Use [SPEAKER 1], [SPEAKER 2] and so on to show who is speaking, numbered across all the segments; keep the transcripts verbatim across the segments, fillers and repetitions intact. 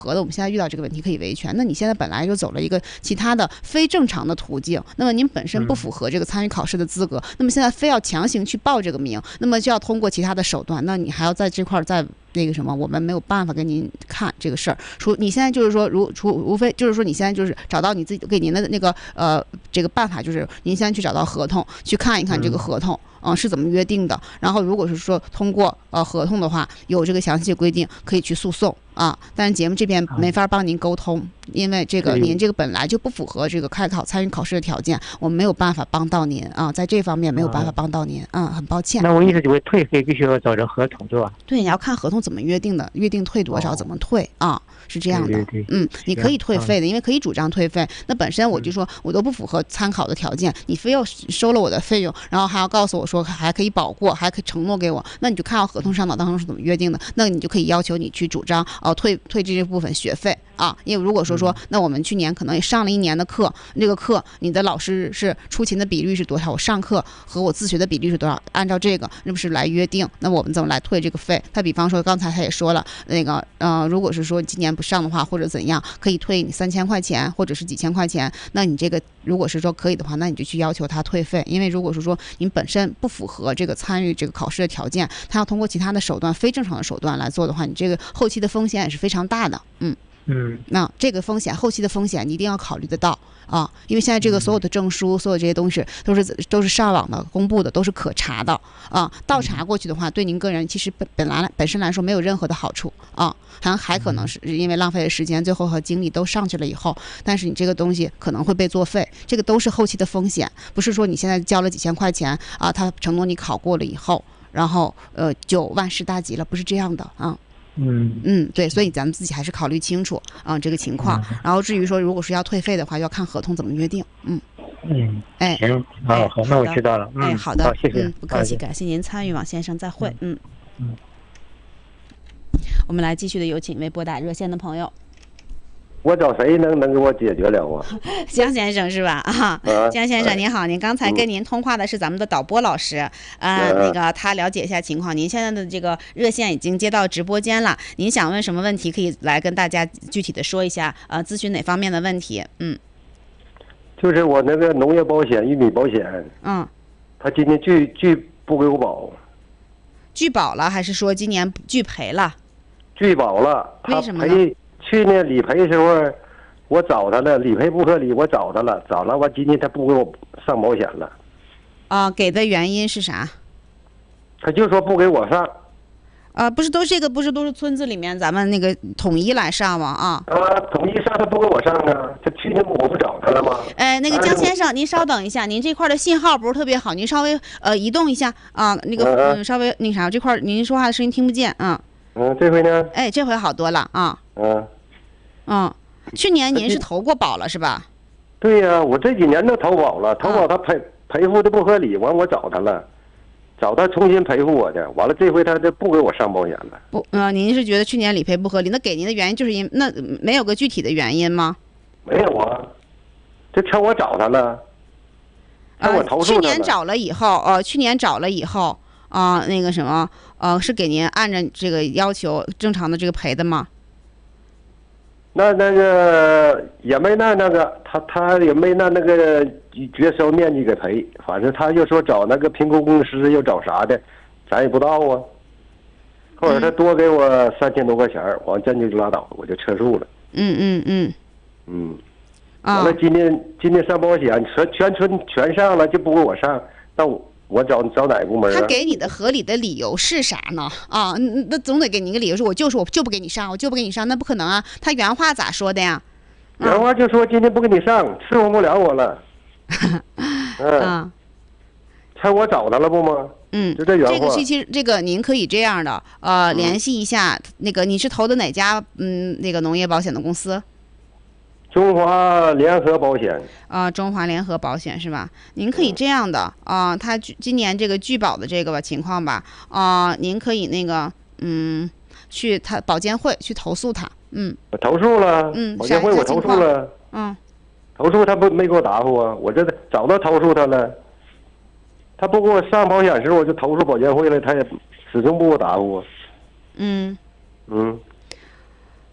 [SPEAKER 1] 合的，我们现在遇到这个问题可以维权。那你现在本来就走了一个其他的非正常的途径，那么您本身不符合这个参与考试的资格，那么现在非要强行去报这个名，那么就要通过其他的手段，那你还要在这块再那个什么，我们没有办法给您看这个事儿。除你现在就是说，如除无非就是说，你现在就是找到你自己给您的那个呃这个办法，就是您先去找到合同，去看一看这个合同。嗯，是怎么约定的？然后如果是说通过呃合同的话，有这个详细规定，可以去诉讼啊。但是节目这边没法帮您沟通，因为这个您这个本来就不符合这个开考参与考试的条件，我们没有办法帮到您啊，在这方面没有办法帮到您，嗯，很抱歉。
[SPEAKER 2] 那我意思就是退费必须要找着合同，对吧？
[SPEAKER 1] 对，你要看合同怎么约定的，约定退多少，怎么退啊？是这样的，
[SPEAKER 2] 对对对，
[SPEAKER 1] 嗯，你可以退费的，因为可以主张退费。那本身我就说我都不符合参考的条件，你非要收了我的费用，然后还要告诉我说还可以保过，还可以承诺给我，那你就看到合同上的当中是怎么约定的，那你就可以要求你去主张哦退退这部分学费啊。因为如果说说那我们去年可能也上了一年的课，那个课你的老师是出勤的比率是多少，我上课和我自学的比率是多少，按照这个是不是来约定？那我们怎么来退这个费？他比方说刚才他也说了，那个呃，如果是说今年不上的话，或者怎样，可以退你三千块钱，或者是几千块钱。那你这个如果是说可以的话，那你就去要求他退费。因为如果是说您本身不符合这个参与这个考试的条件，他要通过其他的手段、非正常的手段来做的话，你这个后期的风险也是非常大的。嗯。
[SPEAKER 2] 嗯，
[SPEAKER 1] 那这个风险，后期的风险你一定要考虑得到啊，因为现在这个所有的证书，所有这些东西都是都是上网的、公布的，都是可查的啊。倒查过去的话，对您个人其实本本来本身来说没有任何的好处啊，还还可能是因为浪费了时间，最后和精力都上去了以后，但是你这个东西可能会被作废，这个都是后期的风险，不是说你现在交了几千块钱啊，他承诺你考过了以后，然后呃就万事大吉了，不是这样的啊。
[SPEAKER 2] 嗯
[SPEAKER 1] 嗯，对，所以咱们自己还是考虑清楚啊、嗯、这个情况。然后至于说，如果是要退费的话，要看合同怎么约定。嗯
[SPEAKER 2] 嗯，
[SPEAKER 1] 哎，
[SPEAKER 2] 行，好，好，那我知道了。嗯，
[SPEAKER 1] 哎，好的，
[SPEAKER 2] 好，谢谢，
[SPEAKER 1] 嗯，不客气，感谢您参与，王先生，再会。嗯
[SPEAKER 2] 嗯，
[SPEAKER 1] 我们来继续的有请为拨打热线的朋友。
[SPEAKER 3] 我找谁能能给我解决了啊？
[SPEAKER 1] 江先生是吧？啊，
[SPEAKER 3] 啊
[SPEAKER 1] 江先生
[SPEAKER 3] 哎
[SPEAKER 1] 您好，您刚才跟您通话的是咱们的导播老师，呃，
[SPEAKER 3] 嗯
[SPEAKER 1] 那个他了解一下情况。您现在的这个热线已经接到直播间了，您想问什么问题，可以来跟大家具体的说一下，呃，咨询哪方面的问题？嗯
[SPEAKER 3] 就是我那个农业保险、玉米保险，
[SPEAKER 1] 嗯，
[SPEAKER 3] 他今年拒拒不给我保，
[SPEAKER 1] 拒保了还是说今年拒赔了？
[SPEAKER 3] 拒保了。他
[SPEAKER 1] 为什么呢
[SPEAKER 3] 赔去年理赔的时候，我找他了，理赔不合理，我找他了，找了完今年他不给我上保险了，
[SPEAKER 1] 啊、给的原因是啥？
[SPEAKER 3] 他就说不给我上。
[SPEAKER 1] 啊、不是都这个不是都是村子里面咱们那个统一来上吗？啊，
[SPEAKER 3] 啊，统一上他不给我上啊，他去年我不找他了吗？
[SPEAKER 1] 哎，那个江先生，您稍等一下，您这块的信号不是特别好，您稍微呃移动一下啊，那个
[SPEAKER 3] 嗯
[SPEAKER 1] 嗯稍微那啥，这块您说话的声音听不见啊。
[SPEAKER 3] 嗯，这回呢？
[SPEAKER 1] 哎，这回好多了啊。
[SPEAKER 3] 嗯，
[SPEAKER 1] 嗯，去年您是投过保了是吧？
[SPEAKER 3] 对呀、我这几年都投保了，投保他赔赔付的不合理，完我找他了，找他重新赔付我的，完了这回他就不给我上保险了。
[SPEAKER 1] 不，呃，您是觉得去年理赔不合理？那给您的原因就是因那没有个具体的原因吗？
[SPEAKER 3] 没有啊，这趁我找他了，趁我投
[SPEAKER 1] 呃，去
[SPEAKER 3] 诉他了。
[SPEAKER 1] 年找了以后，呃，去年找了以后，啊、那个什么，呃，是给您按照这个要求正常的这个赔的吗？
[SPEAKER 3] 那那个也没那那个，他他也没那那个绝收面积给赔，反正他又说找那个评估公司又找啥的，咱也不知道啊。后来他多给我三千多块钱，完这就拉倒，我就撤诉了。
[SPEAKER 1] 嗯嗯嗯。
[SPEAKER 3] 嗯，
[SPEAKER 1] 啊、
[SPEAKER 3] 完了今年今年上保险全全村全上了，就不给我上，那我我找找哪个部门啊？
[SPEAKER 1] 他给你的合理的理由是啥呢？啊，嗯那总得给你一个理由，是我就是我就不给你上，我就不给你上，那不可能啊！他原话咋说的呀？
[SPEAKER 3] 原话就说今天不给你上，伺候不了我了。嗯，
[SPEAKER 1] 啊，
[SPEAKER 3] 趁我找他了不吗？
[SPEAKER 1] 嗯，
[SPEAKER 3] 就这原话。
[SPEAKER 1] 这个其实这个您可以这样的，呃，联系一下那个你是投的哪家嗯那个农业保险的公司？
[SPEAKER 3] 中华联合保险。
[SPEAKER 1] 啊、中华联合保险是吧？您可以这样的啊、他拒今年这个拒保的这个吧情况吧，啊、您可以那个嗯去他保监会去投诉他，嗯
[SPEAKER 3] 我投诉了，
[SPEAKER 1] 嗯
[SPEAKER 3] 保监会我投诉了，
[SPEAKER 1] 嗯。
[SPEAKER 3] 投诉他不没给我答复啊，我这早都投诉他了，他不给我上保险时，我就投诉保监会了，他也始终不给我答复啊。
[SPEAKER 1] 嗯
[SPEAKER 3] 嗯，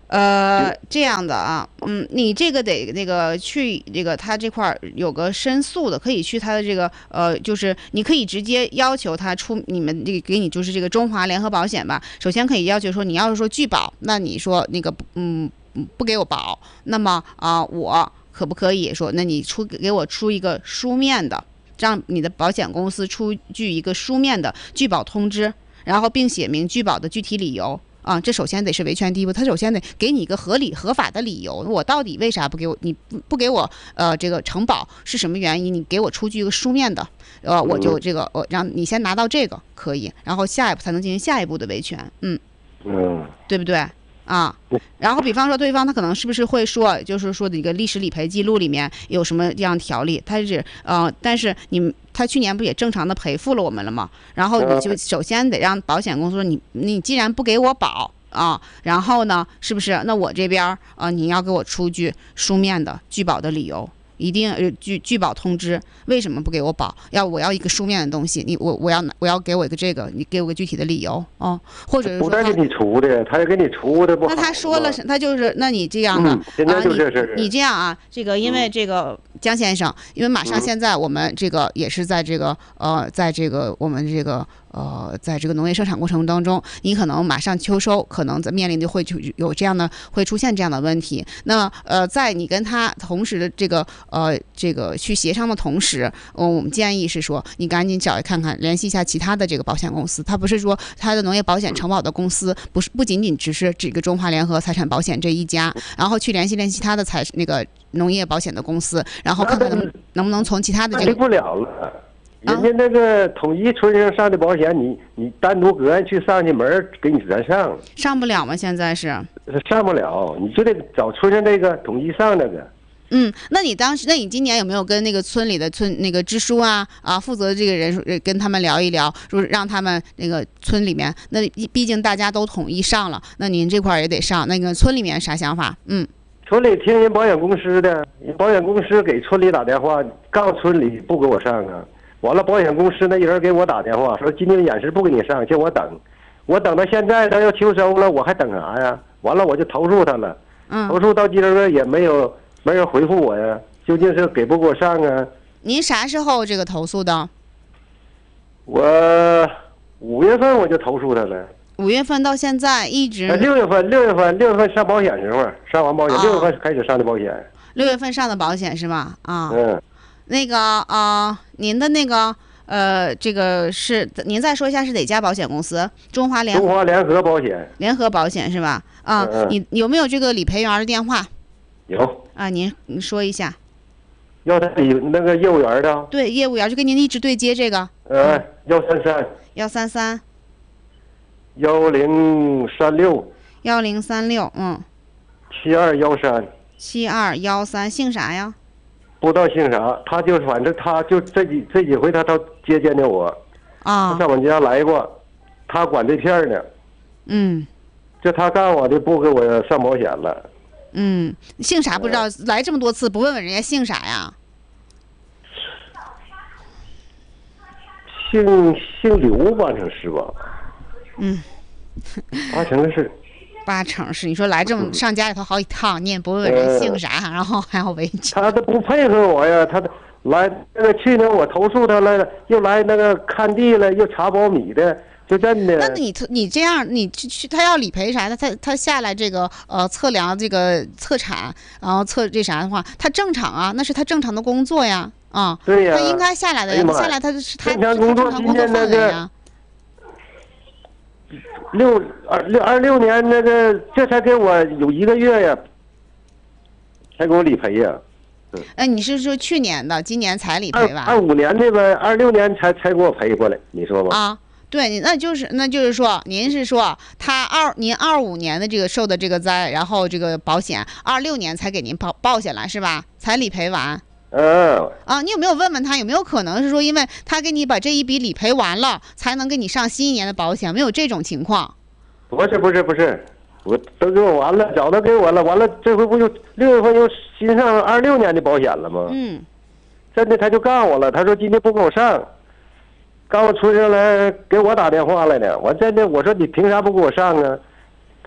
[SPEAKER 1] 呃，这样的啊，嗯，你这个得那个去这个他这块儿有个申诉的，可以去他的这个呃，就是你可以直接要求他出你们这个给你就是这个中华联合保险吧。首先可以要求说，你要是说拒保，那你说那个嗯不给我保，那么啊、呃、我可不可以说，那你出给我出一个书面的，让你的保险公司出具一个书面的拒保通知，然后并写明拒保的具体理由。啊，这首先得是维权第一步，他首先得给你一个合理合法的理由，我到底为啥不给我你不不给我呃这个承保是什么原因？你给我出具一个书面的，呃，我就这个我让你先拿到这个可以，然后下一步才能进行下一步的维权，嗯
[SPEAKER 3] 嗯，
[SPEAKER 1] 对不对？啊，然后比方说对方他可能是不是会说，就是说的一个历史理赔记录里面有什么这样条例，他是呃，但是你他去年不也正常的赔付了我们了吗？然后你就首先得让保险公司说你你既然不给我保啊，然后呢，是不是？那我这边啊，你要给我出具书面的拒保的理由。一定呃拒拒保通知，为什么不给我保？要我要一个书面的东西，你我我要我要给我一个这个，你给我个具体的理由哦，或者是说
[SPEAKER 3] 不带给你出的，他也给你出的不好。
[SPEAKER 1] 那他说了是，他就是那你这样的、
[SPEAKER 3] 嗯、现在就这事
[SPEAKER 1] 啊，你你这样啊，这个因为这个江先生，因为马上现在我们这个也是在这个呃，在这个我们这个。呃，在这个农业生产过程当中，你可能马上秋收，可能在面临的会就有这样的会出现这样的问题。那呃，在你跟他同时的这个呃这个去协商的同时，嗯，我们建议是说，你赶紧找一看看，联系一下其他的这个保险公司。他不是说他的农业保险承保的公司，不是不仅仅只是这个中华联合财产保险这一家，然后去联系联系其他的财那个农业保险的公司，然后看看能能不能从其他的这个。
[SPEAKER 3] 不了了。人家那个统一村上上的保险，你你单独个案去上去门给你咱上，
[SPEAKER 1] 上不了吗？现在是
[SPEAKER 3] 上不了，你就得找村上这个统一上那个。
[SPEAKER 1] 嗯，那你当时，那你今年有没有跟那个村里的村那个支书啊啊负责这个人跟他们聊一聊，说让他们那个村里面，那毕竟大家都统一上了，那您这块也得上。那个村里面啥想法？嗯，
[SPEAKER 3] 村里听人保险公司的，保险公司给村里打电话，告村里不给我上啊。完了，保险公司那人给我打电话说今天演示不给你上，叫我等，我等到现在他要秋收了，我还等啥呀？完了我就投诉他了，
[SPEAKER 1] 嗯，
[SPEAKER 3] 投诉到今儿个也没有没人回复我呀，究竟是给不给我上啊？
[SPEAKER 1] 您啥时候这个投诉的？
[SPEAKER 3] 我五月份我就投诉他了。
[SPEAKER 1] 五月份到现在一直。
[SPEAKER 3] 六月份六月份六月份上保险时候上完保险，六、哦、月份开始上的保险。
[SPEAKER 1] 六月份上的保险是吧？啊，
[SPEAKER 3] 嗯。
[SPEAKER 1] 那个啊、呃，您的那个呃，这个是您再说一下是哪家保险公司？中华联合。
[SPEAKER 3] 中华联合保险。
[SPEAKER 1] 联合保险是吧？啊，
[SPEAKER 3] 嗯、
[SPEAKER 1] 你有没有这个理赔员的电话？
[SPEAKER 3] 有。
[SPEAKER 1] 啊，您您说一下。
[SPEAKER 3] 要他理那个业务员的。
[SPEAKER 1] 对，业务员就跟您一直对接这个。
[SPEAKER 3] 呃，幺三三。
[SPEAKER 1] 幺三三。
[SPEAKER 3] 幺零三六。
[SPEAKER 1] 幺零三六，嗯。
[SPEAKER 3] 七二幺三。
[SPEAKER 1] 七二幺三，姓啥呀？
[SPEAKER 3] 不知道姓啥，他就反正他就这几这几回他都接见的我，
[SPEAKER 1] 啊，
[SPEAKER 3] 他上我家来过，他管这片呢，
[SPEAKER 1] 嗯，
[SPEAKER 3] 就他干我的不给我上保险了，
[SPEAKER 1] 嗯，姓啥不知道，来这么多次不问问人家姓啥呀？
[SPEAKER 3] 姓姓刘吧，成是吧？
[SPEAKER 1] 嗯，
[SPEAKER 3] 八成是。
[SPEAKER 1] 八成是，你说来这么上家里头好几趟，你也不问问人姓啥，呃、然后还要维权。
[SPEAKER 3] 他都不配合我呀，他来那个去年我投诉他了，又来那个看地了，又查苞米的，就真的。
[SPEAKER 1] 那你你这样，你去他要理赔啥？他他他下来这个呃测量这个测产，然后测这啥的话，他正常啊，那是他正常的工作呀，啊，
[SPEAKER 3] 对呀，
[SPEAKER 1] 他应该下来的呀，
[SPEAKER 3] 哎、
[SPEAKER 1] 下来他是他
[SPEAKER 3] 正常工作，今天那个。六二六二六年那个，这才给我有一个月呀，才给我理赔呀。
[SPEAKER 1] 嗯，哎，你是说去年的，今年才理赔吧？
[SPEAKER 3] 二五年这个二六年才才给我赔过来，你说吧？
[SPEAKER 1] 啊，对，那就是那就是说，您是说他二您二五年的这个受的这个灾，然后这个保险二六年才给您报报下来是吧？才理赔完。
[SPEAKER 3] 嗯
[SPEAKER 1] 啊，你有没有问问他有没有可能是说，因为他给你把这一笔理赔完了，才能给你上新一年的保险？没有这种情况？
[SPEAKER 3] 不是不是不是，我都给我完了，早都给我了，完了这回不就六月份又新上二六年的保险了吗？
[SPEAKER 1] 嗯，
[SPEAKER 3] 真的他就告我了，他说今天不给我上，告我村上来给我打电话来呢。我真的我说你凭啥不给我上啊？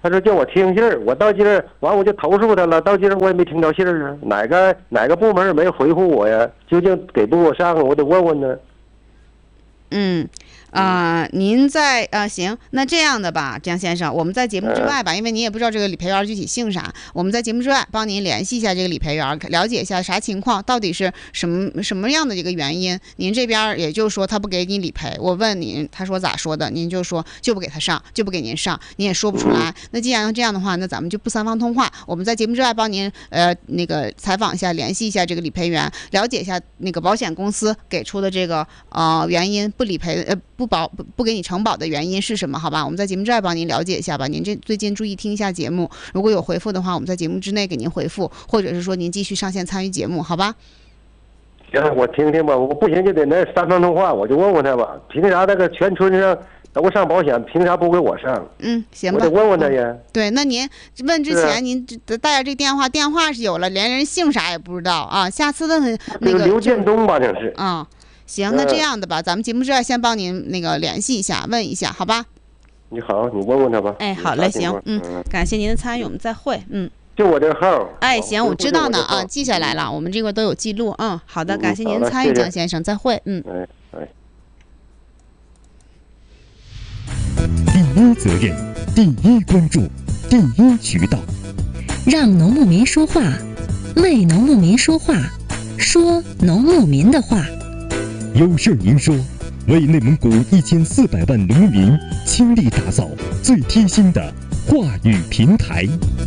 [SPEAKER 3] 他说叫我听信儿，我到今儿完我就投诉他了，到今儿我也没听着信儿啊，哪个哪个部门也没回复我呀？究竟给不给我上啊？我得问问呢。
[SPEAKER 1] 嗯。啊、呃，您在呃行，那这样的吧，江先生，我们在节目之外吧，因为您也不知道这个理赔员具体姓啥，我们在节目之外帮您联系一下这个理赔员，了解一下啥情况，到底是什么什么样的一个原因。您这边也就是说他不给你理赔，我问您，他说咋说的，您就说就不给他上，就不给您上，您也说不出来。那既然这样的话，那咱们就不三方通话，我们在节目之外帮您呃那个采访一下，联系一下这个理赔员，了解一下那个保险公司给出的这个呃原因不理赔呃。不保不不给你承保的原因是什么？好吧，我们在节目之外帮您了解一下吧。您这最近注意听一下节目，如果有回复的话，我们在节目之内给您回复，或者是说您继续上线参与节目，好吧？
[SPEAKER 3] 行，我听听吧，我不行就得那三方通话，我就问问他吧，凭啥那个全村上都上保险，凭啥不给我上？
[SPEAKER 1] 嗯，行吧。
[SPEAKER 3] 我得问问他呀。
[SPEAKER 1] 对，那您问之前您带着这电话，电话是有了，连人姓啥也不知道啊。下次问那个
[SPEAKER 3] 刘建东吧，这是
[SPEAKER 1] 啊。行，那这样的吧，咱们节目之外先帮您那个联系一下，问一下，好吧？
[SPEAKER 3] 你好，你问问他吧。
[SPEAKER 1] 哎，好嘞，行，嗯，感谢您的参与，我们再会，嗯。
[SPEAKER 3] 就我这个号。
[SPEAKER 1] 哎，行，我知道呢啊，记下来了，我们这个都有记录，嗯，好的，感谢您的参与，江先生，再会，嗯。
[SPEAKER 3] 哎哎。
[SPEAKER 4] 第一责任，第一关注，第一渠道，
[SPEAKER 5] 让农牧民说话，为农牧民说话。说农牧民的话，
[SPEAKER 4] 有事您说，为内蒙古一千四百万农民倾力打造最贴心的话语平台。